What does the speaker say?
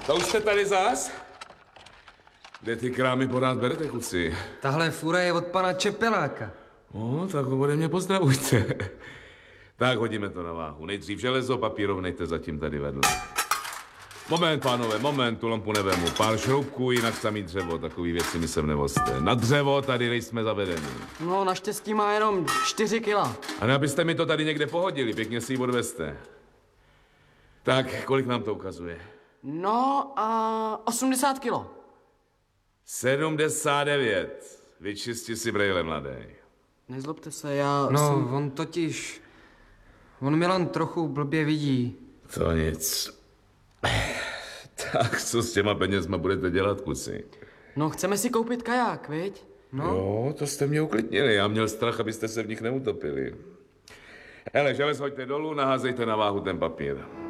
To už jste tady zas? Kde ty krámy po nás berete, kuci? Tahle fura je od pana Čepeláka. Tak ho ode mě pozdravujte. Tak hodíme to na váhu. Nejdřív železo, papírov nechte zatím tady vedle. Moment, pánové, moment, tu lampu nevemu. Pár šroubků, jinak samý dřevo, takový věci mi sem nevozte. Na dřevo tady nejsme zavedení. No, naštěstí má jenom 4 kila. A ne, abyste mi to tady někde pohodili, pěkně si ji odvezte. Tak, kolik nám to ukazuje? No a 80 kilo. 79. Vyčisti si brejle, mladý. Nezlobte se, On Milan trochu blbě vidí. To nic. Tak co s těma penězma budete dělat, kuci? No, chceme si koupit kaják, viď? No. Jo, to jste mě uklidnili. Já měl strach, abyste se v nich neutopili. Hele, želez hoďte dolů, naházejte na váhu ten papír.